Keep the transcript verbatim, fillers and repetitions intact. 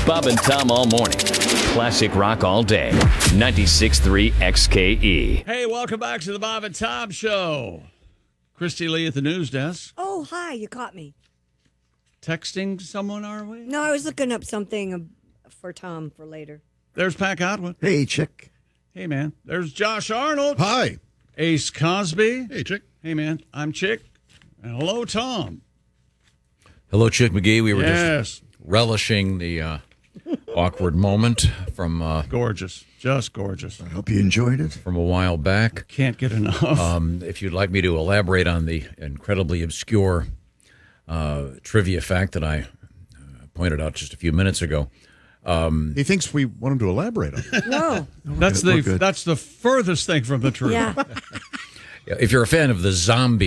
Bob and Tom all morning. Classic rock all day. ninety-six point three X K E. Hey, welcome back to the Bob and Tom Show. Christy Lee at the news desk. Oh, hi, you caught me. Texting someone, are we? No, I was looking up something for Tom for later. There's Pat Godwin. Hey, Chick. Hey, man. There's Josh Arnold. Hi. Ace Cosby. Hey, Chick. Hey, man. I'm Chick. And hello, Tom. Hello, Chick McGee. We were Yes. just relishing the uh, awkward moment from uh, Gorgeous. Just gorgeous. I hope you enjoyed it. from a while back. Can't get enough. Um, if you'd like me to elaborate on the incredibly obscure uh, trivia fact that I uh, pointed out just a few minutes ago. He thinks we want him to elaborate on it. No. that's good, we're the good. that's the furthest thing from the truth. Yeah. If you're a fan of the zombie